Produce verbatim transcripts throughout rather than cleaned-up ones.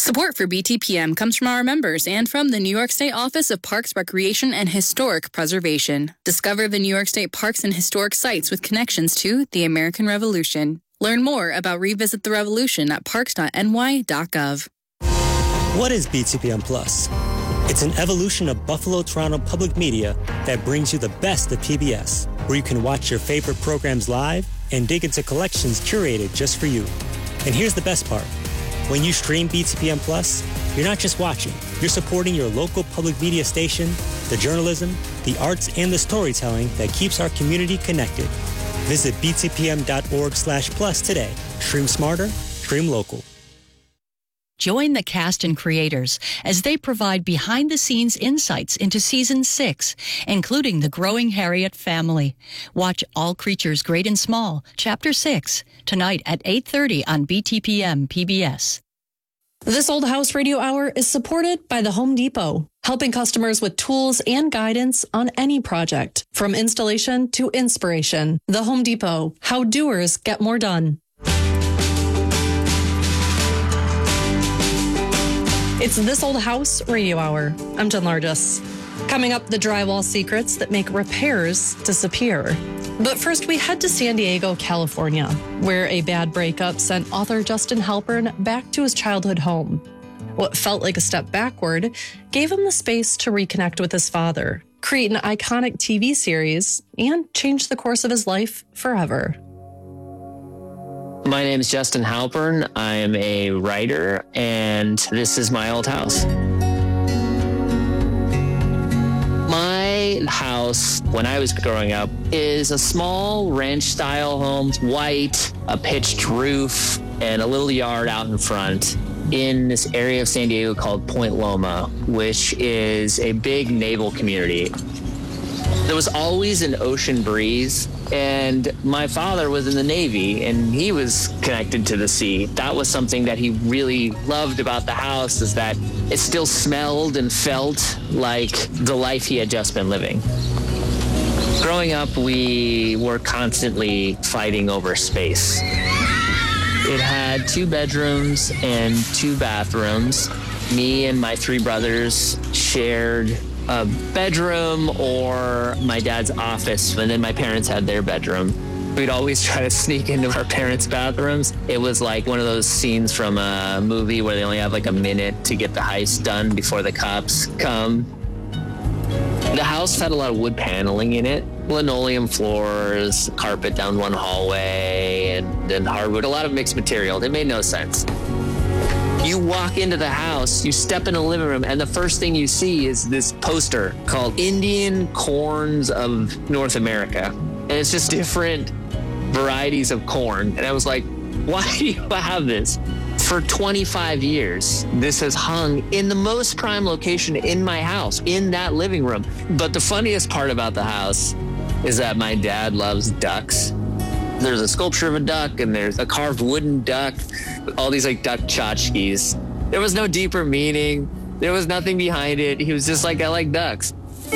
Support for B T P M comes from our members and from the New York State Office of Parks, Recreation, and Historic Preservation. Discover the New York State parks and historic sites with connections to the American Revolution. Learn more about Revisit the Revolution at parks dot n y dot gov. What is B T P M Plus? It's an evolution of Buffalo Toronto Public Media that brings you the best of P B S, where you can watch your favorite programs live and dig into collections curated just for you. And here's the best part. When you stream B T P M Plus, you're not just watching, you're supporting your local public media station, the journalism, the arts, and the storytelling that keeps our community connected. Visit b t p m dot org slash plus today. Stream smarter, stream local. Join the cast and creators as they provide behind-the-scenes insights into Season six, including the growing Harriet family. Watch All Creatures Great and Small, Chapter six, tonight at eight thirty on B T P M P B S. This Old House Radio Hour is supported by the Home Depot, helping customers with tools and guidance on any project, from installation to inspiration. The Home Depot, how doers get more done. It's This Old House Radio Hour. I'm Jen Largis. Coming up, the drywall secrets that make repairs disappear. But first, we head to San Diego, California, where a bad breakup sent author Justin Halpern back to his childhood home. What felt like a step backward gave him the space to reconnect with his father, create an iconic T V series, and change the course of his life forever. My name is Justin Halpern. I am a writer, and this is my old house. My house, when I was growing up, is a small ranch-style home, white, a pitched roof, and a little yard out in front in this area of San Diego called Point Loma, which is a big naval community. There was always an ocean breeze, and my father was in the Navy, and he was connected to the sea. That was something that he really loved about the house, is that it still smelled and felt like the life he had just been living. Growing up, we were constantly fighting over space. It had two bedrooms and two bathrooms. Me and my three brothers shared a bedroom or my dad's office, and then my parents had their bedroom. We'd always try to sneak into our parents' bathrooms. It was like one of those scenes from a movie where they only have like a minute to get the heist done before the cops come. The house had a lot of wood paneling in it, linoleum floors, carpet down one hallway, and then hardwood, a lot of mixed material. It made no sense. You walk into the house, you step in the living room, and the first thing you see is this poster called Indian Corns of North America. And it's just different varieties of corn. And I was like, why do you have this? For twenty-five years, this has hung in the most prime location in my house, in that living room. But the funniest part about the house is that my dad loves ducks. There's a sculpture of a duck, and there's a carved wooden duck, all these like duck tchotchkes. There was no deeper meaning. There was nothing behind it. He was just like, I like ducks.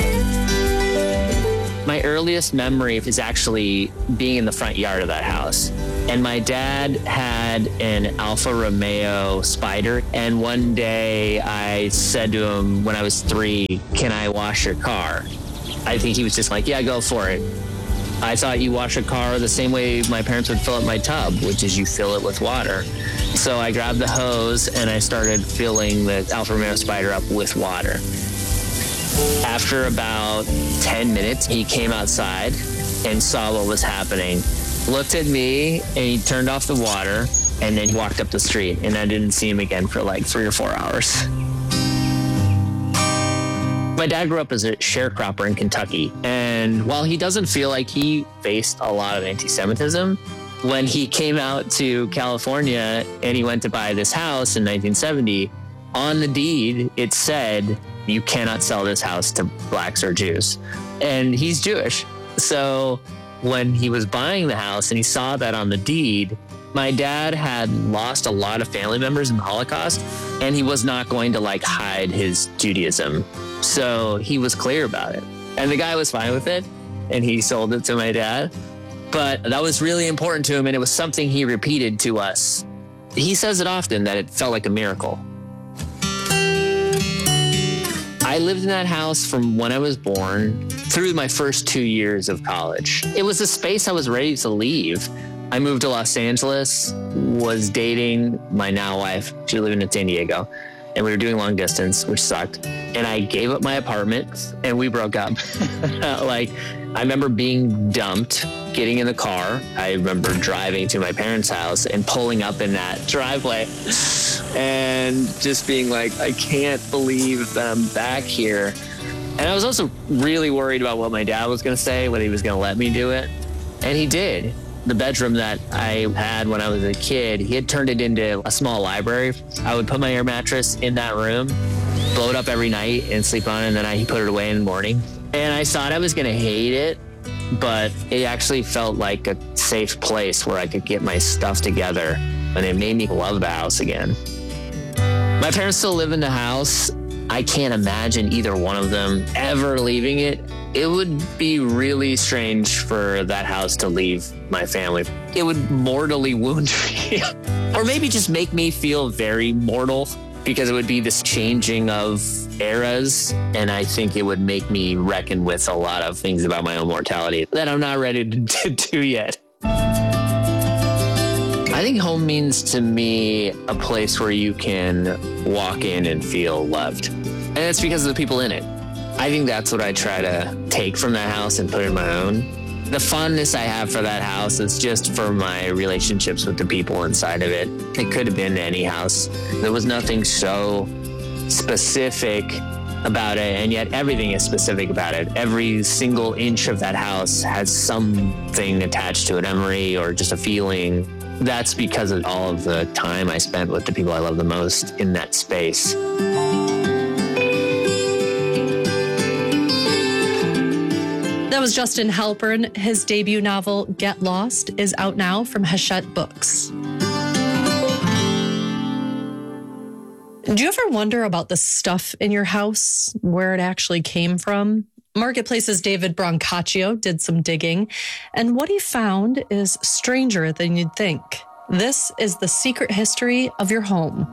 My earliest memory is actually being in the front yard of that house. And my dad had an Alfa Romeo Spider. And one day I said to him when I was three, can I wash your car? I think he was just like, yeah, go for it. I thought you wash a car the same way my parents would fill up my tub, which is you fill it with water. So I grabbed the hose and I started filling the Alfa Romeo Spider up with water. After about ten minutes, he came outside and saw what was happening, looked at me, and he turned off the water, and then he walked up the street, and I didn't see him again for like three or four hours. My dad grew up as a sharecropper in Kentucky, and while he doesn't feel like he faced a lot of anti-Semitism, when he came out to California and he went to buy this house in nineteen seventy, on the deed, it said, you cannot sell this house to blacks or Jews. And he's Jewish. So when he was buying the house and he saw that on the deed, my dad had lost a lot of family members in the Holocaust, and he was not going to like hide his Judaism. So he was clear about it. And the guy was fine with it, and he sold it to my dad. But that was really important to him, and it was something he repeated to us. He says it often, that it felt like a miracle. I lived in that house from when I was born through my first two years of college. It was a space I was ready to leave. I moved to Los Angeles, was dating my now wife. She lived in San Diego, and we were doing long distance, which sucked. And I gave up my apartment, and we broke up. Like, I remember being dumped, getting in the car. I remember driving to my parents' house and pulling up in that driveway and just being like, I can't believe that I'm back here. And I was also really worried about what my dad was going to say, whether he was going to let me do it. And he did. The bedroom that I had when I was a kid, he had turned it into a small library. I would put my air mattress in that room, blow it up every night and sleep on it, and then I put it away in the morning. And I thought I was going to hate it, but it actually felt like a safe place where I could get my stuff together, and it made me love the house again. My parents still live in the house. I can't imagine either one of them ever leaving it. It would be really strange for that house to leave my family. It would mortally wound me, or maybe just make me feel very mortal, because it would be this changing of eras, and I think it would make me reckon with a lot of things about my own mortality that I'm not ready to do yet. I think home means to me a place where you can walk in and feel loved. And it's because of the people in it. I think that's what I try to take from that house and put in my own. The fondness I have for that house is just for my relationships with the people inside of it. It could have been any house. There was nothing so specific about it, and yet everything is specific about it. Every single inch of that house has something attached to it, a memory or just a feeling. That's because of all of the time I spent with the people I love the most in that space. That was Justin Halpern. His debut novel, Get Lost, is out now from Hachette Books. Do you ever wonder about the stuff in your house, where it actually came from? Marketplace's David Brancaccio did some digging, and what he found is stranger than you'd think. This is the secret history of your home.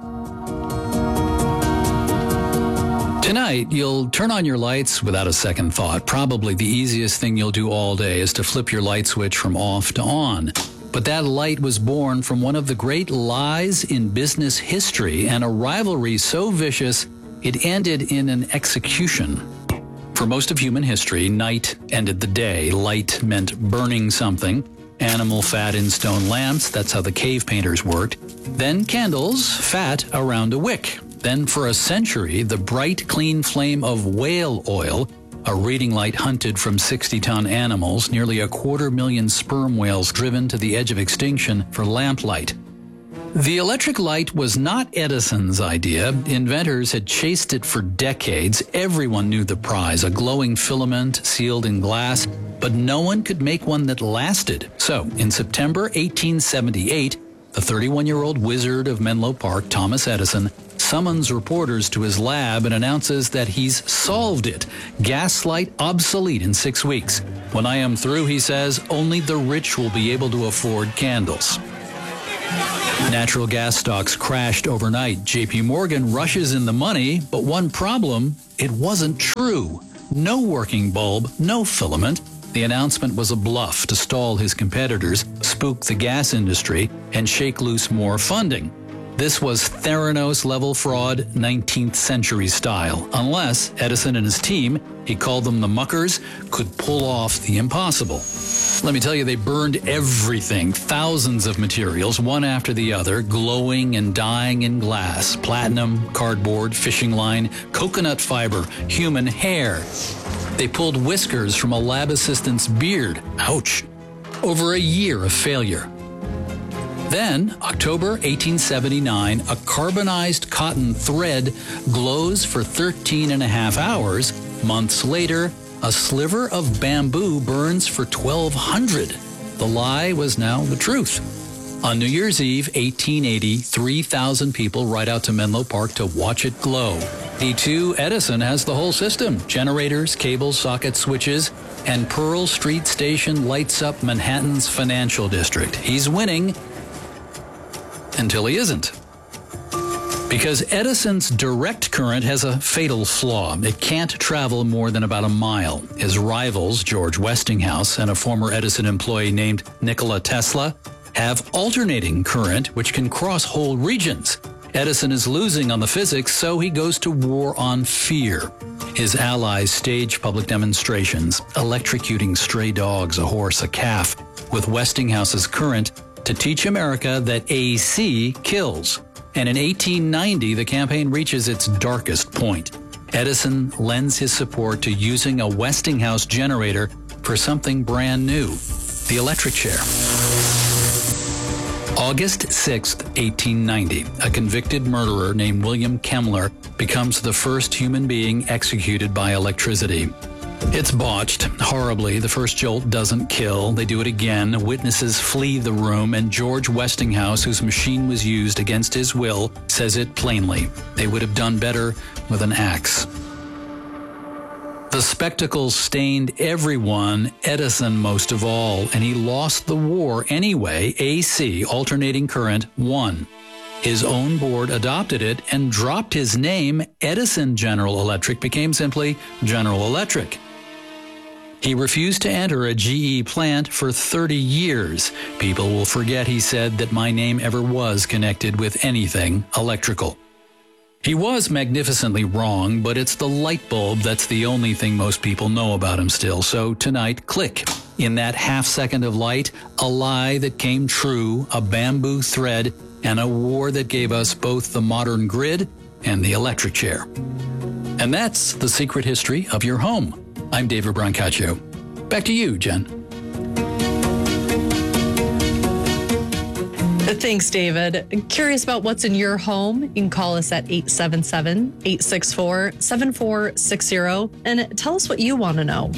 Tonight, you'll turn on your lights without a second thought. Probably the easiest thing you'll do all day is to flip your light switch from off to on. But that light was born from one of the great lies in business history, and a rivalry so vicious it ended in an execution. For most of human history, night ended the day. Light meant burning something. Animal fat in stone lamps, that's how the cave painters worked. Then candles, fat around a wick. Then for a century, the bright, clean flame of whale oil, a reading light hunted from sixty-ton animals, nearly a quarter million sperm whales driven to the edge of extinction for lamplight. The electric light was not Edison's idea. Inventors had chased it for decades. Everyone knew the prize, a glowing filament sealed in glass, but no one could make one that lasted. So, in September eighteen seventy-eight, the thirty-one-year-old wizard of Menlo Park, Thomas Edison, summons reporters to his lab and announces that he's solved it. Gaslight obsolete in six weeks. When I am through, he says, only the rich will be able to afford candles. Natural gas stocks crashed overnight. J P Morgan rushes in the money, but one problem, it wasn't true. No working bulb, no filament. The announcement was a bluff to stall his competitors, spook the gas industry, and shake loose more funding. This was Theranos-level fraud, nineteenth century style, unless Edison and his team, he called them the muckers, could pull off the impossible. Let me tell you, they burned everything, thousands of materials, one after the other, glowing and dying in glass, platinum, cardboard, fishing line, coconut fiber, human hair. They pulled whiskers from a lab assistant's beard. Ouch. Over a year of failure. Then, October eighteen seventy-nine, a carbonized cotton thread glows for thirteen and a half hours. Months later, a sliver of bamboo burns for twelve hundred. The lie was now the truth. On New Year's Eve, eighteen eighty, three thousand people ride out to Menlo Park to watch it glow. eighty-two, Edison has the whole system. Generators, cables, socket switches, and Pearl Street Station lights up Manhattan's financial district. He's winning until he isn't. Because Edison's direct current has a fatal flaw. It can't travel more than about a mile. His rivals, George Westinghouse and a former Edison employee named Nikola Tesla, have alternating current, which can cross whole regions. Edison is losing on the physics, so he goes to war on fear. His allies stage public demonstrations, electrocuting stray dogs, a horse, a calf, with Westinghouse's current to teach America that A C kills. And in eighteen ninety, the campaign reaches its darkest point. Edison lends his support to using a Westinghouse generator for something brand new, the electric chair. August sixth, eighteen ninety, a convicted murderer named William Kemmler becomes the first human being executed by electricity. It's botched horribly. The first jolt doesn't kill. They do it again. Witnesses flee the room, and George Westinghouse, whose machine was used against his will, says it plainly. They would have done better with an axe. The spectacle stained everyone, Edison most of all, and he lost the war anyway. A C, alternating current, won. His own board adopted it and dropped his name. Edison General Electric became simply General Electric. He refused to enter a G E plant for thirty years. People will forget, he said, that my name ever was connected with anything electrical. He was magnificently wrong, but it's the light bulb that's the only thing most people know about him still. So tonight, click. In that half second of light, a lie that came true, a bamboo thread, and a war that gave us both the modern grid and the electric chair. And that's the secret history of your home. I'm David Brancaccio. Back to you, Jen. Thanks, David. Curious about what's in your home? You can call us at eight seven seven, eight six four, seven four six zero and tell us what you want to know.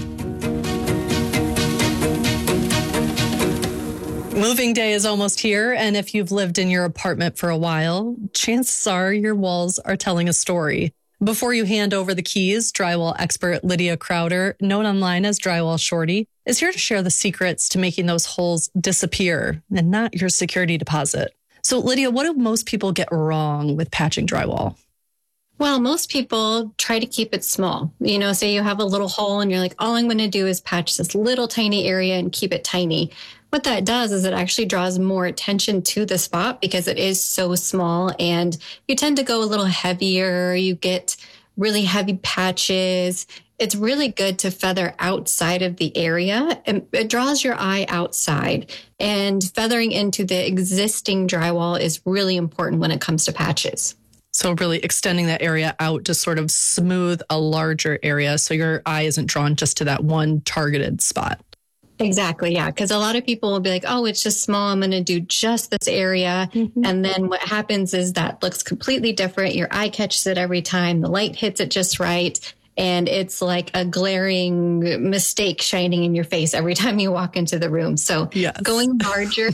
Moving day is almost here, and if you've lived in your apartment for a while, chances are your walls are telling a story. Before you hand over the keys, drywall expert Lydia Crowder, known online as Drywall Shorty, is here to share the secrets to making those holes disappear and not your security deposit. So, Lydia, what do most people get wrong with patching drywall? Well, most people try to keep it small. You know, say you have a little hole and you're like, all I'm going to do is patch this little tiny area and keep it tiny. What that does is it actually draws more attention to the spot because it is so small, and you tend to go a little heavier. You get really heavy patches. It's really good to feather outside of the area, and it draws your eye outside. And feathering into the existing drywall is really important when it comes to patches. So really extending that area out to sort of smooth a larger area so your eye isn't drawn just to that one targeted spot. Exactly. Yeah. Because a lot of people will be like, oh, it's just small. I'm going to do just this area. Mm-hmm. And then what happens is that looks completely different. Your eye catches it every time. The light hits it just right. And it's like a glaring mistake shining in your face every time you walk into the room. So yes. Going larger,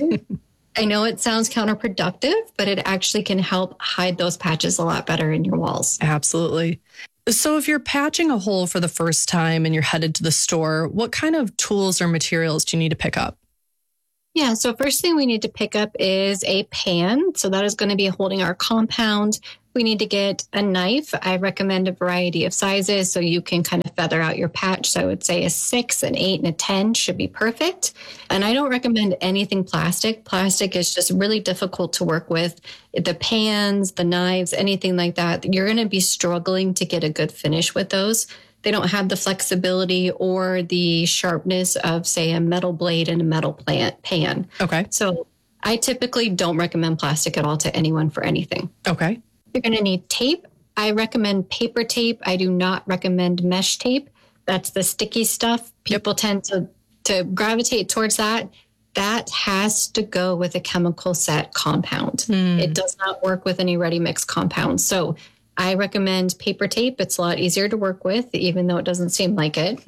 I know it sounds counterproductive, but it actually can help hide those patches a lot better in your walls. Absolutely. So if you're patching a hole for the first time and you're headed to the store, what kind of tools or materials do you need to pick up? Yeah, so first thing we need to pick up is a pan. So that is going to be holding our compound. We need to get a knife. I recommend a variety of sizes so you can kind of feather out your patch. So I would say a six, an eight, and a ten should be perfect. And I don't recommend anything plastic. Plastic is just really difficult to work with. The pans, the knives, anything like that, you're going to be struggling to get a good finish with those. They don't have the flexibility or the sharpness of, say, a metal blade and a metal plant pan. Okay. So I typically don't recommend plastic at all to anyone for anything. Okay. You're going to need tape. I recommend paper tape. I do not recommend mesh tape. That's the sticky stuff. People yep. tend to, to gravitate towards that. That has to go with a chemical set compound. Mm. It does not work with any ready mix compounds. So I recommend paper tape. It's a lot easier to work with, even though it doesn't seem like it.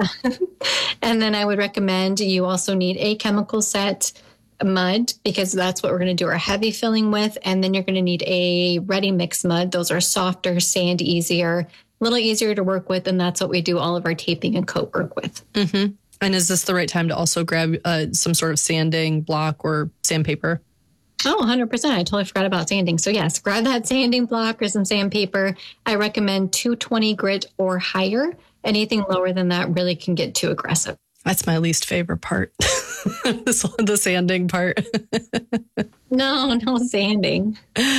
And then I would recommend you also need a chemical set mud, because that's what we're going to do our heavy filling with. And then you're going to need a ready mix mud. Those are softer, sand easier, a little easier to work with. And that's what we do all of our taping and coat work with. Mm-hmm. And is this the right time to also grab uh, some sort of sanding block or sandpaper? Oh, one hundred percent. I totally forgot about sanding. So yes, grab that sanding block or some sandpaper. I recommend two twenty grit or higher. Anything lower than that really can get too aggressive. That's my least favorite part. This one, the sanding part. No, no sanding.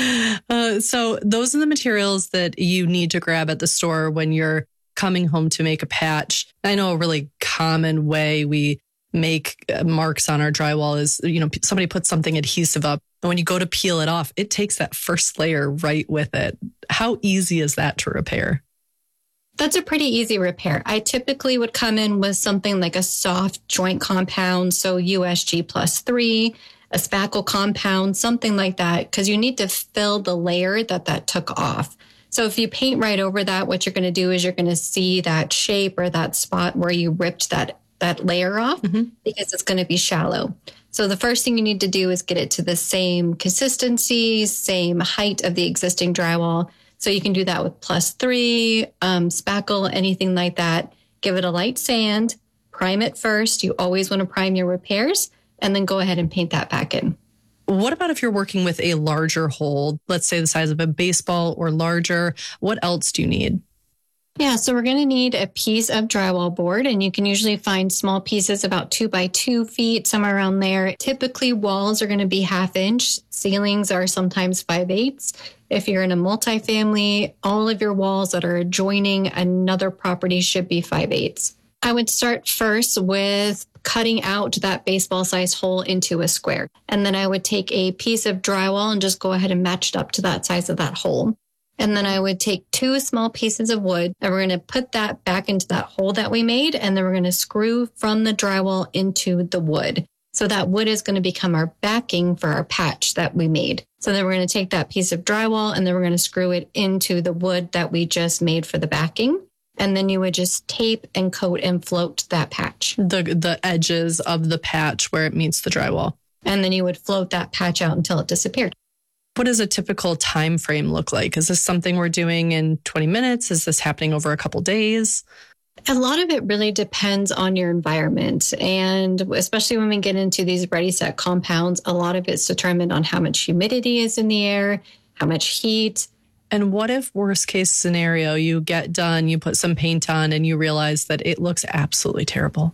Uh, so those are the materials that you need to grab at the store when you're coming home to make a patch. I know a really common way we make marks on our drywall is, you know, somebody puts something adhesive up, and when you go to peel it off, it takes that first layer right with it. How easy is that to repair? That's a pretty easy repair. I typically would come in with something like a soft joint compound, so U S G plus three, a spackle compound, something like that, because you need to fill the layer that that took off. So if you paint right over that, what you're going to do is you're going to see that shape or that spot where you ripped that, that layer off, mm-hmm. because it's going to be shallow. So the first thing you need to do is get it to the same consistency, same height of the existing drywall. So you can do that with plus three, um, spackle, anything like that. Give it a light sand, prime it first. You always want to prime your repairs, and then go ahead and paint that back in. What about if you're working with a larger hole, let's say the size of a baseball or larger? What else do you need? Yeah, so we're going to need a piece of drywall board, and you can usually find small pieces about two by two feet, somewhere around there. Typically, walls are going to be half inch. Ceilings are sometimes five eighths. If you're in a multifamily, all of your walls that are adjoining another property should be five eighths. I would start first with cutting out that baseball size hole into a square. And then I would take a piece of drywall and just go ahead and match it up to that size of that hole. And then I would take two small pieces of wood, and we're going to put that back into that hole that we made. And then we're going to screw from the drywall into the wood. So that wood is going to become our backing for our patch that we made. So then we're going to take that piece of drywall, and then we're going to screw it into the wood that we just made for the backing. And then you would just tape and coat and float that patch. The the edges of the patch where it meets the drywall. And then you would float that patch out until it disappeared. What does a typical time frame look like? Is this something we're doing in twenty minutes? Is this happening over a couple days? A lot of it really depends on your environment. And especially when we get into these ready set compounds, a lot of it's determined on how much humidity is in the air, how much heat. And what if, worst case scenario, you get done, you put some paint on, and you realize that it looks absolutely terrible?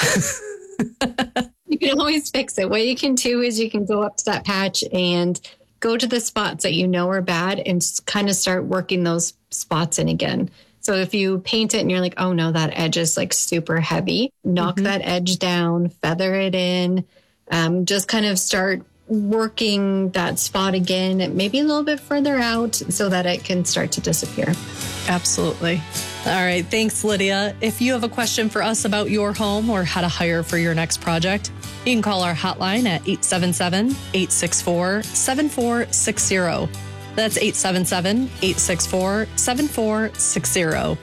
You can always fix it. What you can do is you can go up to that patch and go to the spots that you know are bad and kind of start working those spots in again. So if you paint it and you're like, oh no, that edge is like super heavy, knock mm-hmm. that edge down, feather it in, um, just kind of start working that spot again, maybe a little bit further out so that it can start to disappear. Absolutely. All right. Thanks, Lydia. If you have a question for us about your home or how to hire for your next project, you can call our hotline at eight seven seven, eight six four, seven four six zero. That's eight seven seven, eight six four, seven four six zero.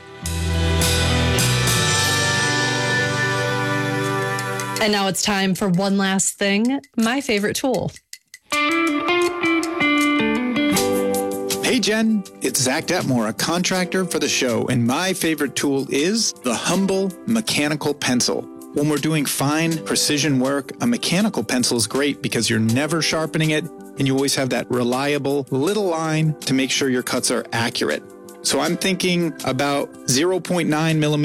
And now it's time for one last thing, my favorite tool. Hey, Jen, it's Zach Detmore, a contractor for the show, and my favorite tool is the Humble Mechanical Pencil. When we're doing fine precision work, a mechanical pencil is great because you're never sharpening it, and you always have that reliable little line to make sure your cuts are accurate. So I'm thinking about zero point nine millimeters